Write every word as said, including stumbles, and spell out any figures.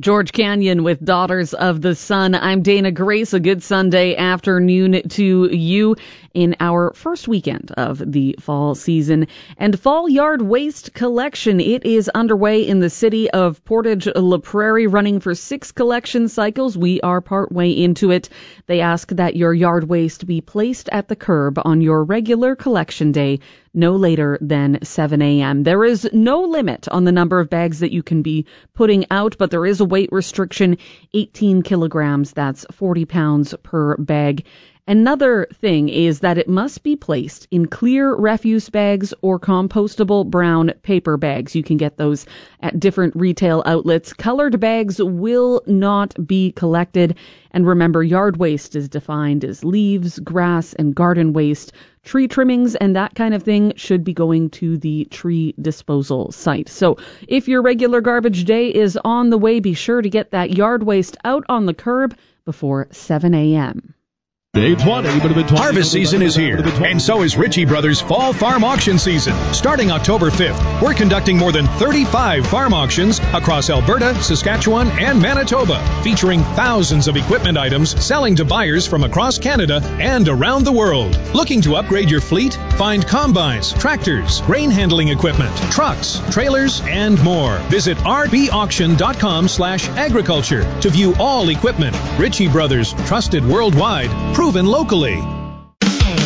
George Canyon with Daughters of the Sun. I'm Dana Grace. A good Sunday afternoon to you in our first weekend of the fall season. And Fall Yard Waste Collection, it is underway in the city of Portage-La Prairie, running for six collection cycles. We are partway into it. They ask that your yard waste be placed at the curb on your regular collection day, no later than seven a.m. There is no limit on the number of bags that you can be putting out, but there is a weight restriction, eighteen kilograms. That's forty pounds per bag. Another thing is that it must be placed in clear refuse bags or compostable brown paper bags. You can get those at different retail outlets. Colored bags will not be collected. And remember, yard waste is defined as leaves, grass, and garden waste. Tree trimmings and that kind of thing should be going to the tree disposal site. So if your regular garbage day is on the way, be sure to get that yard waste out on the curb before seven a.m. Harvest season is here, and so is Ritchie Brothers Fall Farm Auction Season. Starting October fifth, we're conducting more than thirty-five farm auctions across Alberta, Saskatchewan, and Manitoba, featuring thousands of equipment items selling to buyers from across Canada and around the world. Looking to upgrade your fleet? Find combines, tractors, grain handling equipment, trucks, trailers, and more. Visit r b auction dot com slash agriculture to view all equipment. Ritchie Brothers, trusted worldwide, proven locally.